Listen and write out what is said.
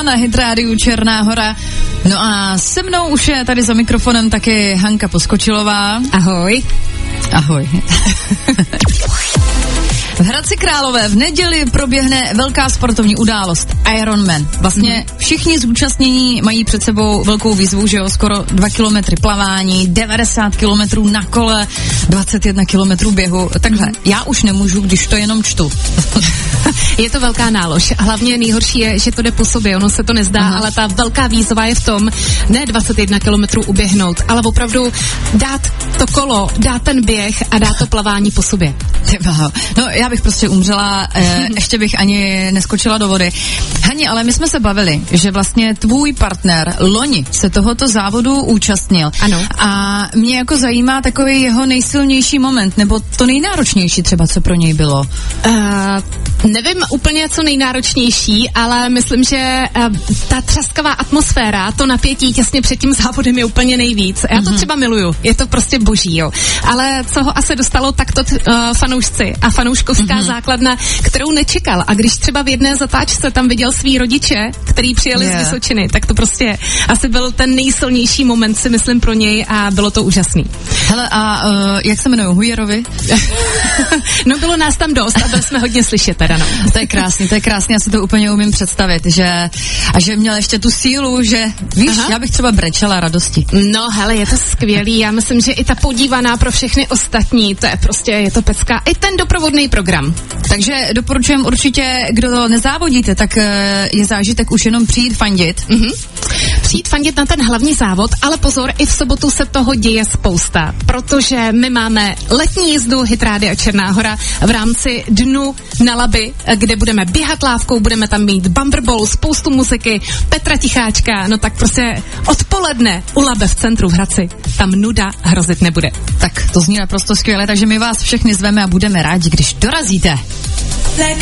Na Hit Rádiu Černá Hora. No a se mnou už je tady za mikrofonem taky Hanka Poskočilová. Ahoj. Ahoj. V Hradci Králové v neděli proběhne velká sportovní událost Ironman. Vlastně všichni zúčastnění mají před sebou velkou výzvu, že jo, skoro 2 kilometry plavání, 90 kilometrů na kole, 21 kilometrů běhu. Takhle, já už nemůžu, když to jenom čtu. Je to velká nálož. Hlavně nejhorší je, že to jde po sobě. Ono se to nezdá, ale ta velká výzva je v tom, ne 21 kilometrů uběhnout, ale opravdu dát to kolo, dát ten běh a dát to plavání po sobě. No, já bych prostě umřela, ještě bych ani neskočila do vody. Hani, ale my jsme se bavili, že vlastně tvůj partner loni se tohoto závodu účastnil. Ano. A mě jako zajímá takový jeho nejsilnější moment, nebo to nejnáročnější třeba, co pro něj bylo. Nevím úplně, co nejnáročnější, ale myslím, že ta třaskavá atmosféra, to napětí těsně před tím závodem je úplně nejvíc. Já to třeba miluju, je to prostě boží, jo. Ale co ho asi dostalo, tak to fanoušci a fanouškovská základna, kterou nečekal. A když třeba v jedné zatáčce tam viděl svý rodiče, který přijeli z Vysočiny, tak to prostě asi byl ten nejsilnější moment, si myslím, pro něj a bylo to úžasný. Hele, a jak se jmenují, Hujerovi? No bylo nás tam dost a byli jsme hodně slyšet teda, no. To je krásný, já si to úplně umím představit, že měl ještě tu sílu, že víš, já bych třeba brečela radosti. No hele, je to skvělý, já myslím, že i ta podívaná pro všechny ostatní, to je prostě, je to pecka, i ten doprovodný program. Takže doporučujem určitě, kdo nezávodíte, tak je zážitek už jenom přijít fandit. Přijít fandit na ten hlavní závod, ale pozor, i v sobotu se toho děje spousta, protože my máme letní jízdu Hit Rádia Černá Hora v rámci Dnu na Labi, kde budeme běhat lávkou, budeme tam mít bumper bowl, spoustu muziky, Petra Ticháčka, no tak prostě odpoledne u Labe v centru v Hradci, tam nuda hrozit nebude. Tak to zní naprosto skvěle, takže my vás všechny zveme a budeme rádi, když dorazíte.